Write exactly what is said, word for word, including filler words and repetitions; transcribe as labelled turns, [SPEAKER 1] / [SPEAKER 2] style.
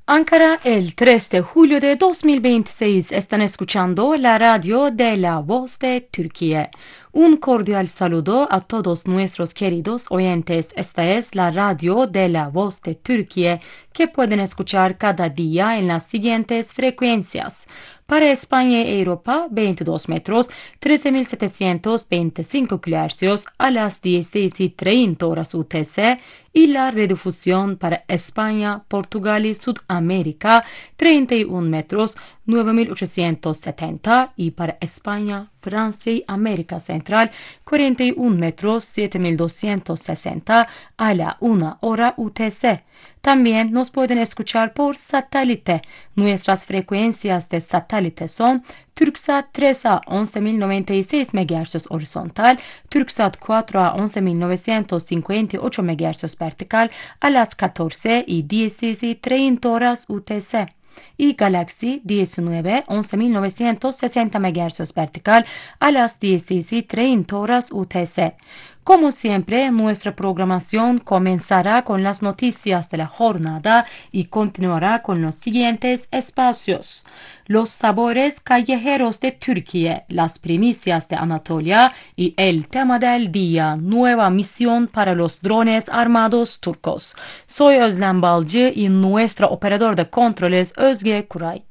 [SPEAKER 1] Ankara, el tres de julio de dos mil veintiséis. Están escuchando la radio de La Voz de Turquía. Un cordial saludo a todos nuestros queridos oyentes. Esta es la radio de La Voz de Turquía, que pueden escuchar cada día en las siguientes frecuencias. Para España y Europa, veintidós metros, trece mil setecientos veinticinco kilohercios a las dieciséis y treinta horas U T C, y la redifusión para España, Portugal y Sudamérica, treinta y un metros, nueve mil ochocientos setenta, y para España, Francia y América Central, cuarenta y un metros, siete mil doscientos sesenta a la una hora U T C. También nos pueden escuchar por satélite. Nuestras frecuencias de satélite son Turksat tres a once mil noventa y seis megahercios horizontal, Turksat cuatro a once mil novecientos cincuenta y ocho megahercios vertical a las catorce y dieciséis y treinta horas U T C. Y Galaxy diecinueve a once mil novecientos sesenta megahercios vertical a las dieciséis y treinta horas U T C. Como siempre, nuestra programación comenzará con las noticias de la jornada y continuará con los siguientes espacios: los sabores callejeros de Turquía, las primicias de Anatolia y el tema del día, nueva misión para los drones armados turcos. Soy Özlem Balcı y nuestro operador de controles Özge Kuray.